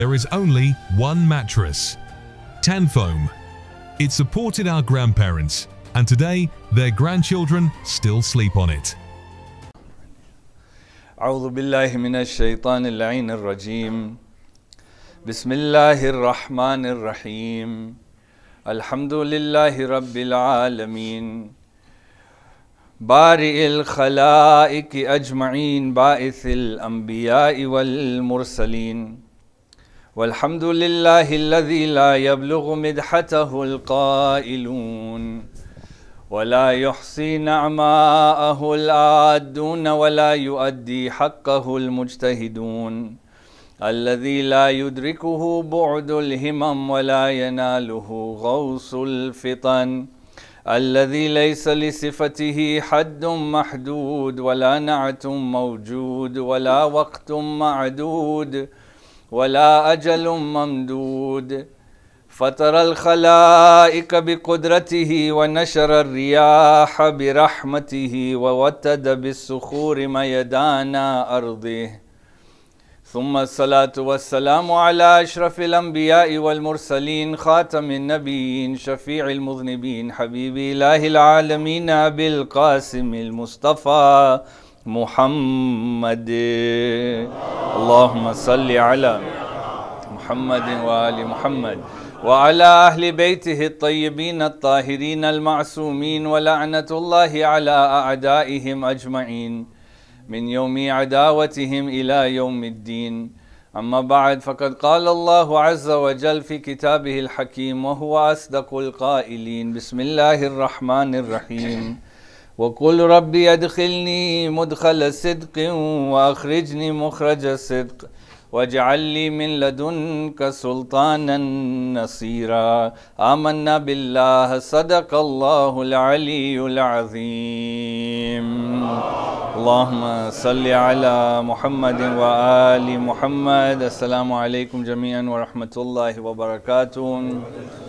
There is only one mattress, Tanfoam. It supported our grandparents, and today their grandchildren still sleep on it. أعوذ بالله من الشيطان اللعين الرجيم. بسم الله الرحمن الرحيم. الحمد لله رب العالمين. بارئ الخلائق أجمعين، باعث الأنبياء والمرسلين. والحمد لله الذي لا يبلغ مدحته القائلون، ولا يحصي نعماءه العادون، ولا يؤدي حقه المجتهدون. الذي لا يدركه بعد الهمم، ولا يناله غوص الفطن. الذي ليس لصفته حد محدود، ولا نعت موجود، ولا وقت معدود، ولا أجل ممدود. فطر الخلائق بقدرته، ونشر الرياح برحمته، ووتد بالصخور ميدان أرضه. ثم الصلاة والسلام على أشرف الأنبياء والمرسلين، خاتم النبيين، شفيع المذنبين، حبيب إله العالمين، أبي القاسم المصطفى محمد. اللهم صل على محمد وآل محمد وعلى أهل بيته الطيبين الطاهرين المعصومين، ولعنة الله على أعدائهم أجمعين من يوم عداوتهم إلى يوم الدين. أما بعد، فقد قال الله عز وجل في كتابه الحكيم وهو أصدق القائلين: بسم الله الرحمن الرحيم. وقل ربي أدخلني مدخل صدق، وأخرجني مخرج صدق، واجعل لي من لدنك سلطانا نصيرا. آمنا بالله، صدق الله العلي العظيم. اللهم صل على محمد وآل محمد. السلام عليكم جميعا ورحمة الله وبركاته.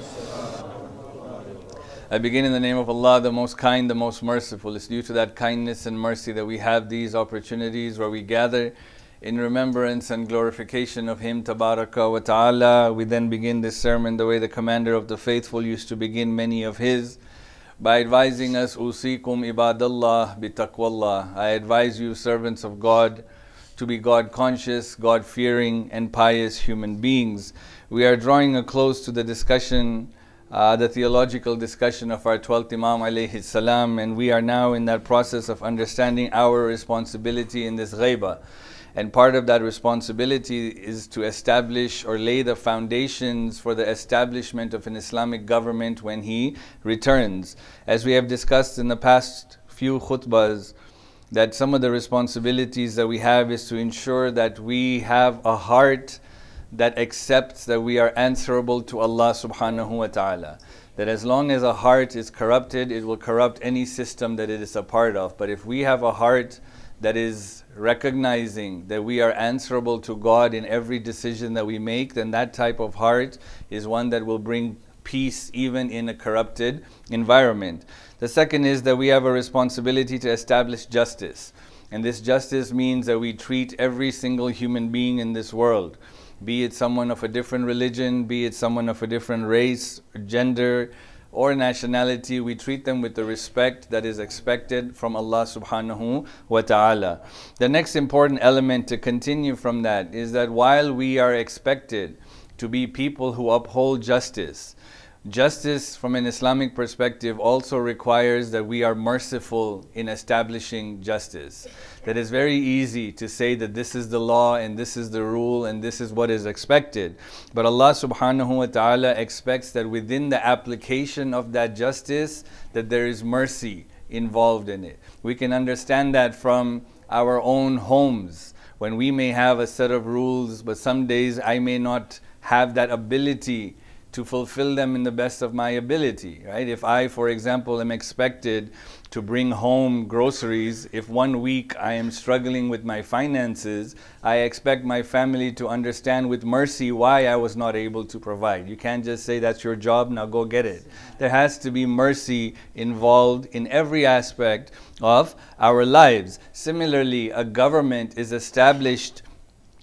I begin in the name of Allah, the most kind, the most merciful. It's due to that kindness and mercy that we have these opportunities where we gather in remembrance and glorification of Him, Tabaraka wa Ta'ala. We then begin this sermon the way the Commander of the Faithful used to begin many of his, by advising us, Usikum ibadallah bitaqwallah. I advise you, servants of God, to be God conscious, God fearing, and pious human beings. We are drawing a close to the discussion, the theological discussion of our 12th Imam alayhi salam, and we are now in that process of understanding our responsibility in this ghaibah. And part of that responsibility is to establish or lay the foundations for the establishment of an Islamic government when he returns. As we have discussed in the past few khutbahs, that some of the responsibilities that we have is to ensure that we have a heart that accepts that we are answerable to Allah subhanahu wa ta'ala. That as long as a heart is corrupted, it will corrupt any system that it is a part of. But if we have a heart that is recognizing that we are answerable to God in every decision that we make, then that type of heart is one that will bring peace even in a corrupted environment. The second is that we have a responsibility to establish justice. And this justice means that we treat every single human being in this world, be it someone of a different religion, be it someone of a different race, gender, or nationality, we treat them with the respect that is expected from Allah subhanahu wa ta'ala. The next important element to continue from that is that while we are expected to be people who uphold justice, justice from an Islamic perspective also requires that we are merciful in establishing justice. That it's very easy to say that this is the law and this is the rule and this is what is expected. But Allah subhanahu wa ta'ala expects that within the application of that justice, that there is mercy involved in it. We can understand that from our own homes, when we may have a set of rules, but some days I may not have that ability to fulfill them in the best of my ability, right? If I, for example, am expected to bring home groceries, if 1 week I am struggling with my finances, I expect my family to understand with mercy why I was not able to provide. You can't just say that's your job, now go get it. There has to be mercy involved in every aspect of our lives. Similarly, a government is established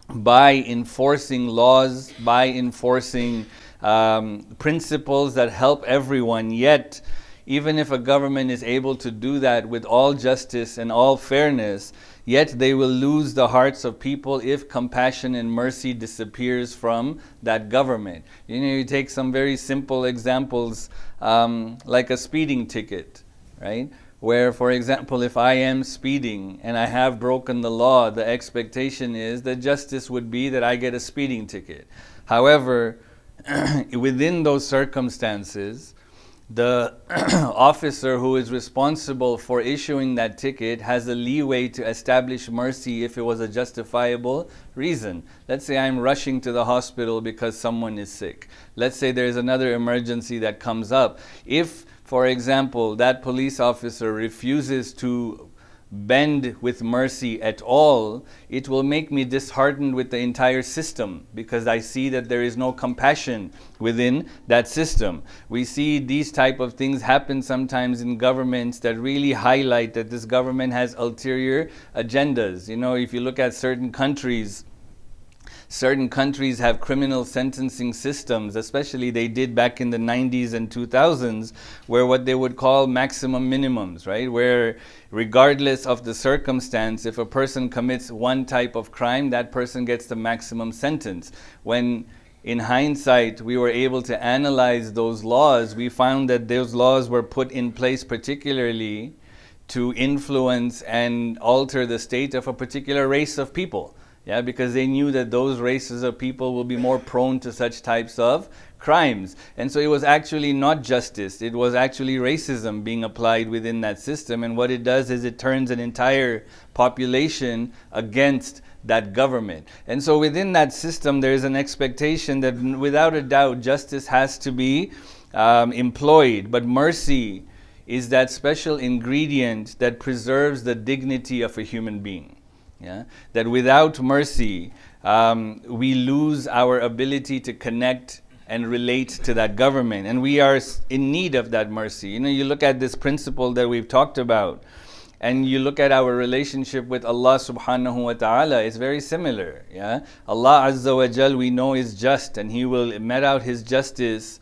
by enforcing laws, by enforcing principles that help everyone. Yet, even if a government is able to do that with all justice and all fairness, yet they will lose the hearts of people if compassion and mercy disappears from that government. You know, you take some very simple examples, like a speeding ticket, right? Where, for example, if I am speeding and I have broken the law, the expectation is that justice would be that I get a speeding ticket. However, within those circumstances, the officer who is responsible for issuing that ticket has a leeway to establish mercy if it was a justifiable reason. Let's say I'm rushing to the hospital because someone is sick. Let's say there's another emergency that comes up. If, for example, that police officer refuses to bend with mercy at all, it will make me disheartened with the entire system, because I see that there is no compassion within that system. We see these type of things happen sometimes in governments that really highlight that this government has ulterior agendas. You know, if you look at certain countries have criminal sentencing systems, especially they did back in the 90s and 2000s, where what they would call maximum minimums, right? Where regardless of the circumstance, if a person commits one type of crime, that person gets the maximum sentence. When in hindsight, we were able to analyze those laws, we found that those laws were put in place particularly to influence and alter the state of a particular race of people. Yeah, because they knew that those races of people will be more prone to such types of crimes. And so it was actually not justice, it was actually racism being applied within that system. And what it does is it turns an entire population against that government. And so within that system, there is an expectation that without a doubt, justice has to be employed. But mercy is that special ingredient that preserves the dignity of a human being. Yeah? That without mercy, we lose our ability to connect and relate to that government. And we are in need of that mercy. You know, you look at this principle that we've talked about, and you look at our relationship with Allah subhanahu wa ta'ala, it's very similar. Yeah? Allah Azza wa Jal, we know, is just, and He will met out His justice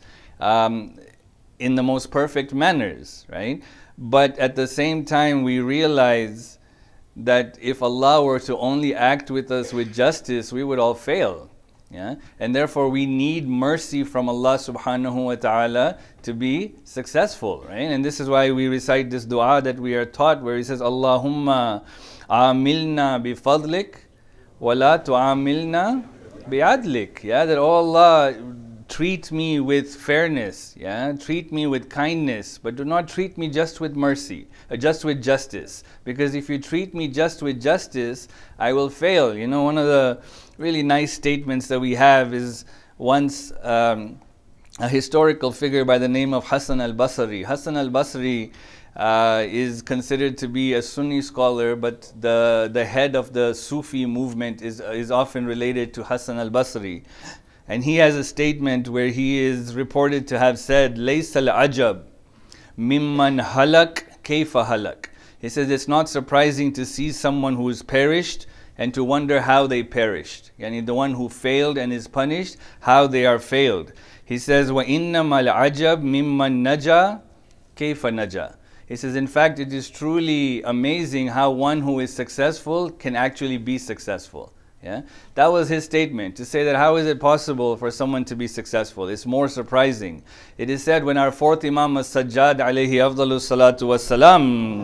in the most perfect manners, right? But at the same time, we realize that if Allah were to only act with us with justice, we would all fail. Yeah? And therefore we need mercy from Allah subhanahu wa ta'ala to be successful. Right? And this is why we recite this dua that we are taught, where He says, Allahumma amilna bi fadlik wa la tu'amilna bi adlik. Yeah? That, oh Allah, treat me with fairness, yeah? Treat me with kindness, but do not treat me just with mercy, just with justice. Because if you treat me just with justice, I will fail. You know, one of the really nice statements that we have is once a historical figure by the name of Hassan al-Basri. Hassan al-Basri is considered to be a Sunni scholar, but the head of the Sufi movement is often related to Hassan al-Basri. And he has a statement where he is reported to have said, لَيْسَ الْعَجَبْ مِمَّنْ هَلَكْ كَيْفَ هَلَكْ. He says, it's not surprising to see someone who is perished and to wonder how they perished. Yani the one who failed and is punished, how they are failed. He says, وَإِنَّمَا الْعَجَبْ مِمَّنْ نَجَى كَيْفَ نَجَى. He says, in fact, it is truly amazing how one who is successful can actually be successful. Yeah? That was his statement, to say that how is it possible for someone to be successful? It's more surprising. It is said when our fourth Imam As-Sajjad alayhi afdalu salatu wassalam,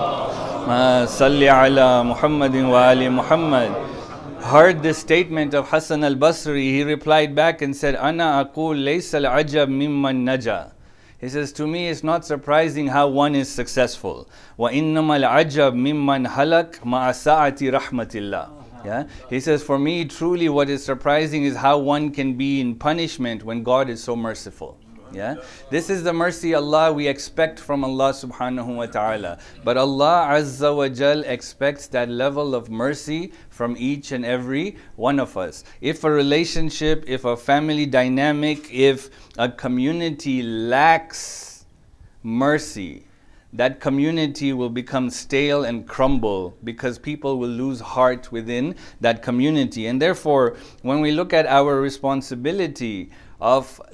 salli ala Muhammadin wa ali Muhammad, heard this statement of Hassan al-Basri, he replied back and said, Ana aqul laysa al-ajab mimman naja. He says, to me it's not surprising how one is successful. Wa innama al-ajab mimman halak ma'a sa'ati rahmatillah. Yeah? He says, for me, truly what is surprising is how one can be in punishment when God is so merciful. Yeah? This is the mercy Allah we expect from Allah subhanahu wa ta'ala. But Allah Azza wa Jal expects that level of mercy from each and every one of us. If a relationship, if a family dynamic, if a community lacks mercy, that community will become stale and crumble because people will lose heart within that community. And therefore, when we look at our responsibility of